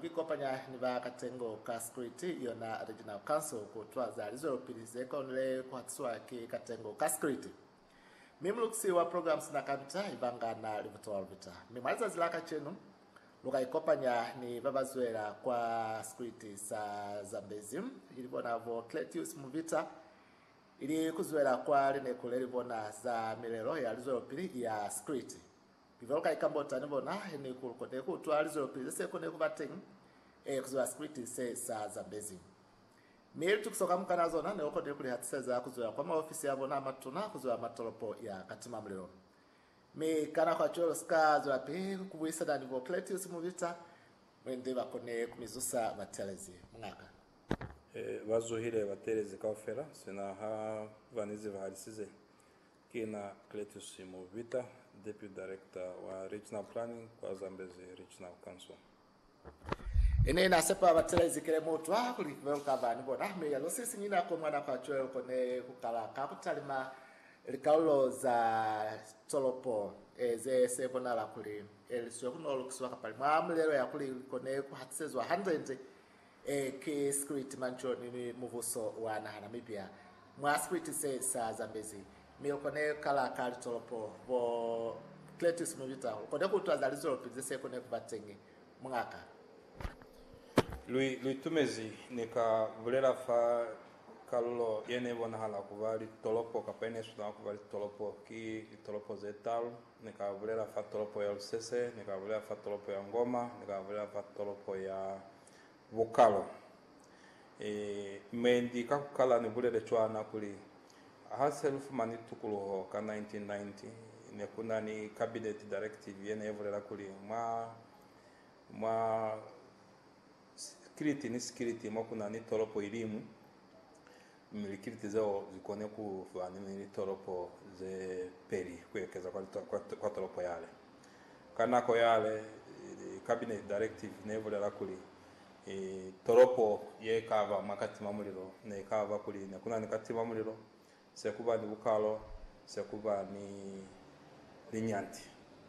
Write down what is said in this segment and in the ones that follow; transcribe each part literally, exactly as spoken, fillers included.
vikopanya ni ba katengo ka security yona regional council kutwa za lizo pilizeka onle kuhatswa ki katengo ka security. Mimluksi wa programs na kamita ibanga na livutoa vita. Mimaliza zilaka chenu luka ikopanya ni babazwela kwa security sa Zambezi ilibona vo Cletius Muvita ili kuzwela kwa line kuleli bona za milelo ya lizo pili ya security. Bivoka ikambota nibona ni kulukode kutwa lizo pili se kone kubating e kuzwa security se sa Zambezi. Miri tukusoka mkana zona ne okode kuli hatiseza kuzwa kwa maofisi ya bona matuna kuzwa matolopo ya katima mlilo. Mi kana kwa cholo ska zwa pe kubuisa da nivo Cletius Muvita mwende bakone kumizusa batelezi mngaka. Eh bazuhire batelezi kaofera sina ha vanizi vahalisize kina Cletius Muvita, Deputy Director wa Regional Planning kwa Zambezi Regional Council. Ene na sepa batelezi kile moto akuli kweluka bani bona me yalo sisi nyina ko mwana kwa cholo kone kukala kakutalima likaulo za tolopo eze sebona la kuli eliswe kuno lukuswa kapali mwamlero ya kuli kone kuhatsezwa one hundred e ke security mancho ni muvuso wa na Namibia mwa security se sa Zambezi mi kone kala kali tolopo bo Cletius Muvita kone kutwa za lizo pizese kone kubatengi mwaka lui lui tumezi nika vulera fa kalulo yene bona hala kuvali tolopo kapene suda kuvali tolopo ki tolopo zetal nika vulera fa tolopo ya Lusese nika vulera fa tolopo ya Ngoma nika vulera fa tolopo ya Vukalo e mendi kakukala ni vulere chwana kuli haself manitukulu ka nineteen ninety ne kuna ni cabinet directive yene vulera kuli ma ma security ni security makuna ni tolopo ilimu milikiriti zao zikone ku fani ni tolopo ze peri kwekeza kwa, kwa, kwa tolopo yale kana ko yale cabinet directive never la kuli e tolopo ye kava makati mamuliro ne kava kuli ne kuna ni kati mamuliro se kuba ni Vukalo se kuba ni Linyanti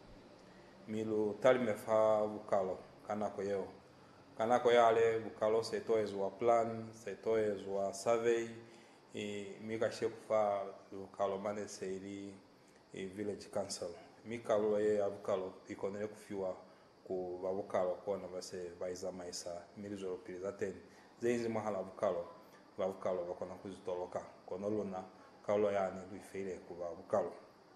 milu talimefa Vukalo kana ko yeo kana ko yale Vukalo se toezwa plan se toezwa survey e mika shekufa Vukalo mane seiri e village council mika lo ye Vukalo ikonele kufiwa ku Vukalo kona base baiza maisa milizo piliza ten zenzi mahala Vukalo ba Vukalo bakona kuzitoloka kono luna kaulo yani luifere ku Vukalo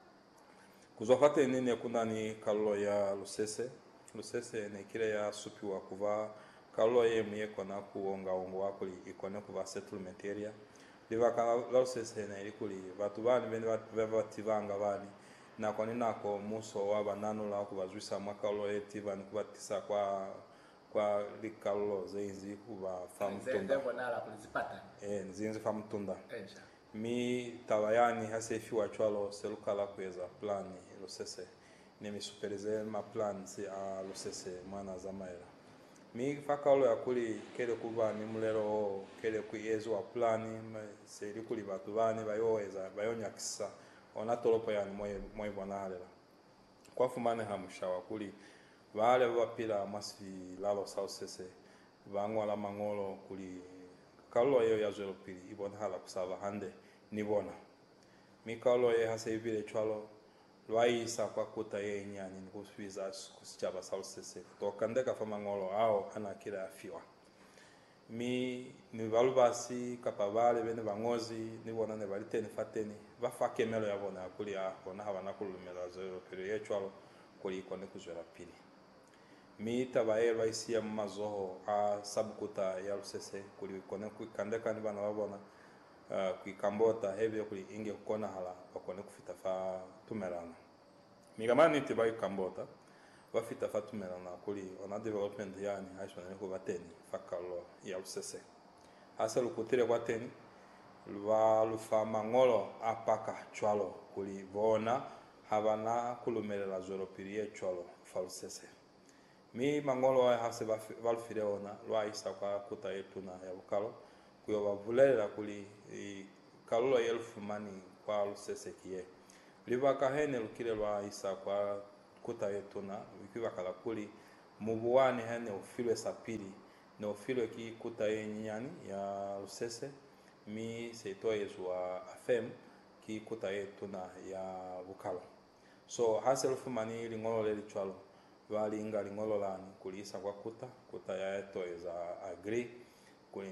kuzofate nene kuna ni kaulo ya Lusese Lusese ne kile ya supiwa kuva kaulo ye mye kona kuonga ongo wakuli ikone kuva settlement area liva kana Lusese ne ikuli batu bani bene bativanga bani na kwa nako muso wa banano la kubazwisa makaulo eti bani kubatisa kwa kwa likaulo zenzi kuva famtunda bonala kulizipata eh zinzi famtunda enja mi tawayani hasefi wa chwalo selukala kuweza plani Lusese nimi supereze ma plan si a Lusese mwana zamaira mi fakaulo ya kuli kele kuva ni mulero kele kuyezo wa plani seri kuli batu bani bayoeza bayonyakisa ona tolopo yani moye moye bonalela kwa fumane hamushawa kuli wale wapila masfi lalo Lusese bangwala mangolo kuli kaulo yo ya zero pili ibona hala kusava hande nibona mi kaulo ye hasevile chwalo lwaisa kwa kuta ye nyani nikuswiza kusichaba Lusese kutoka ndeka fama ngolo ao ana kila afiwa mi ni valubasi kapavale bene bangozi nibona ne baliteni fateni bafake melo yabona kuli a bona habana kulumela zero pili ye chwalo kuli kone kuzwela pili mi tabaye isia mazoho a sabkuta ya Lusese kuli kone kandeka ni bana babona uh, kuikambota hevyo kuli inge kukona hala bakone kufita fa tumerana migamani tibai kambota bafita fa tumerana kuli ona development yani haisho ne ko bateni fakalo ya Lusese hasa lukutire kwa teni lwa lufa mangolo apaka chwalo kuli bona habana kulumelela zoro pirie chwalo fa Lusese mi mangolo wa hase valfire ona lwa isa kwa kuta etuna ya Vukalo kuyo bavulela kuli kalulo elfu mani kwa Lusese kiye liba kahene lukile lwa isa kwa kuta etuna wikiwa kala kuli mubuwani hene ufilwe sapili ne ufilwe ki kuta yenyani ya Lusese mi seitoyezwa afem ki kuta yetuna ya Bukalo. So hasel fumani lingolo leli chwalo vali inga lingolo lani kulisa kwa kuta kuta ya etoyeza agree kuli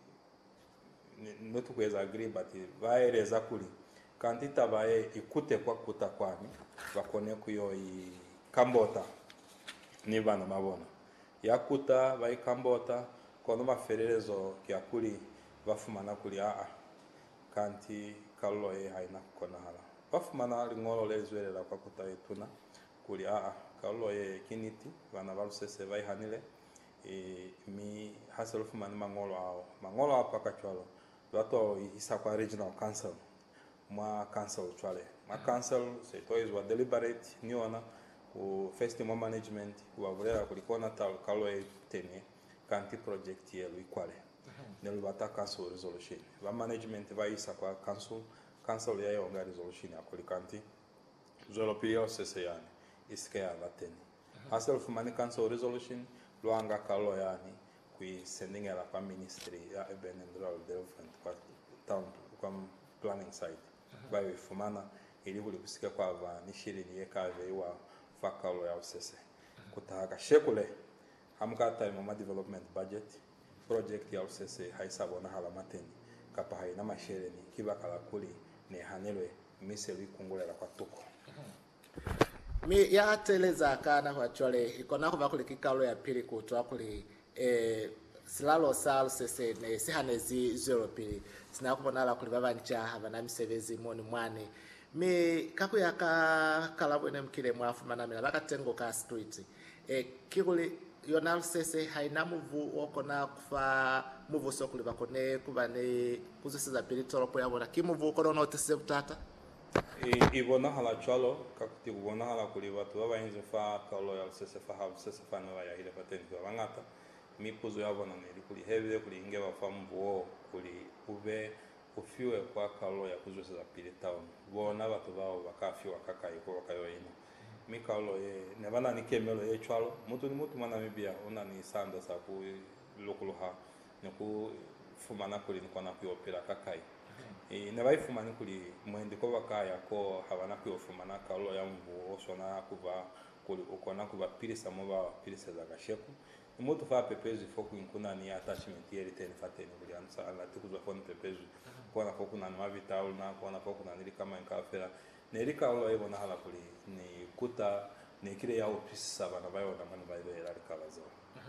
notu kweza agree but vaeleza kuli kantita bae ikute kwa kuta kwani bakone kuyo i kambota ni bana mabona yakuta vai kambota kono mafererezo kyakuli bafumana kuli a kanti kallo e haina kona hala bafumana lingolo lezwelela kwa kuta yetuna kuli a kallo e kiniti bana Lusese vai hanile e mi hasel fumana mangolo ao mangolo apa kachwalo bato isa kwa regional council ma council chwale ma council se toizwa deliberate niona ku festival management ku avulera kulikona tal kalwe tene kanti project yelu ikwale nelu bata council resolution va management va isa kwa council council ya yonga resolution akuli kanti zolo pio sese yani iskaya lateni hasel fumani council resolution luanga kalo yani kui sending la kwa ministry ya urban and rural development kwa town kwa planning site bayo fumana ili kuli kusika kwa va nishiri ni yekave iwa fakalo ya Lusese kutaka shekule hamka time ma development budget project ya Lusese haisabona hala mateni kapa haina mashere ni kiba kala kuli ne hanelwe miseli kungulela kwa tuko mi ya teleza kana kwa chole ikona kwa kuli kikalo ya pili kutwa kuli eh silalo sa Lusese ne sihanezi zero pili sinakubonala kuli babancha abana misevezi moni mwane me kakuya ka kalabwene mkile mwafumana mina bakatengo ka street e kikuli yona Lusese haina muvu okona kufa muvu sokuli bakone kubane kuzisiza pili toropo yabona kimuvu kono notese butata e ibona hala chalo kakuti kubona hala kuli batu babayinze fa kalo ya Lusese fa ha Lusese fa no ya ile patenti bangata mipuzo yabona neli kuli heavy kuli inge bafamu kuli ube ufiwe kwa kalo ya kuzwesa pili town bona batu bao bakafiwa kakayiko bakayoyina mikalo ye nebana nikemelo ye chwalo mutu ni mutu mana mibia una ni sanda sa ku lokuluha neku fumana kuli nikona ku opera kakai e ne bai fumana kuli mwende ko bakaya ko habana ku fumana kalo ya mvu osona kuva kuli ukona kuva pilisa moba pilisa za gasheku mutu fa pepezi foku inkuna ni attachment yeri tene fatene buli ansa ala tukuzwa fon pepezi kwa foku na mavitaul na kwa foku na nili kama nkafera nelika olo ebo na hala kuli ni kuta ni kile ya opisa bana bayo na manu bayo ya kalazo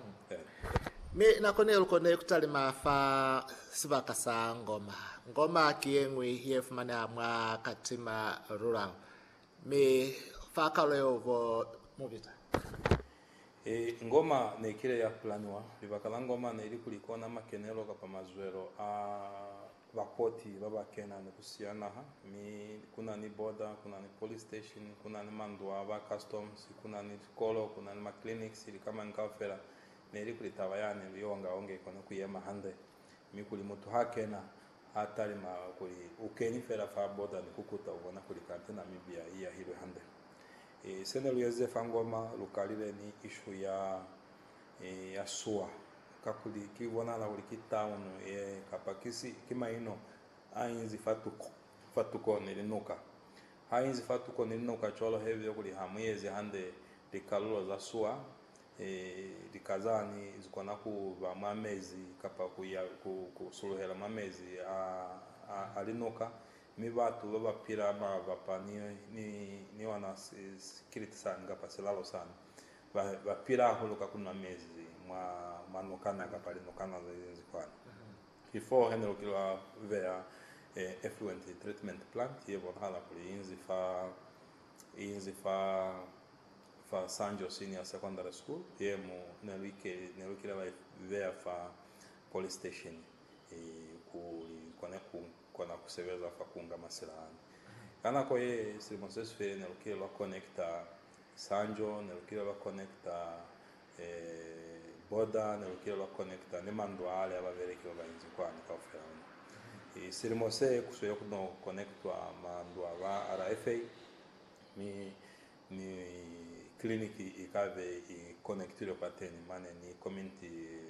mi nakone ulkone kutali mafa sibaka sa ngoma ngoma kiengwi yef mana mwa katima rural mi fa kalo yovo mubita e ngoma ne kile ya planwa libakala ngoma ne ili kulikona makenelo kapa mazwero a bakoti baba kena ne kusiana ha mi kuna ni border kuna ni police station kuna ni mandwa ba customs kuna ni kolo kuna ni ma clinics ili kama nkafera ne ili kulitawayane yonga onge kona kuyema hande mi kuli mutu hakena hatari ma kuli ukeni fera fa border ni kukuta ubona kuli kantena mibia iya hilo hande e senelu yeze fangoma lukalile ni issue ya e, ya sua kakuli kibona la uli town e kapakisi kimaino ainzi fatuko fatuko nilinuka ainzi fatuko nilinuka cholo heavy kuli hamwezi hande likalulo za sua e likazani zikona ku ba mamezi kapa ku ya kusuluhela mamezi a, a alinuka mi batu baba pira ma bapani ni ni wana security sanga paselalo sana ba ba pira huluka kuna mezi mwa manokana kapali nokana zenzi kwana before henelo kila vea eh, effluent treatment plant yebo hala kuli inzi fa inzi fa fa Sanjo Senior Secondary School yemo nelike nelukila vea fa police station e ku kona ku kona kuseveza fa kunga masilani kana ko ye Simonses fe nelukila lo connecta Sanjo nelukila lo connecta eh boda nelukila lo connecta ne mandwale abavere kiwa bayinzi kwani ka ofera e Simonse kusoyo kuno connectwa mandwa ba R F A mi ni kliniki ikave iconnectile pateni mane ni community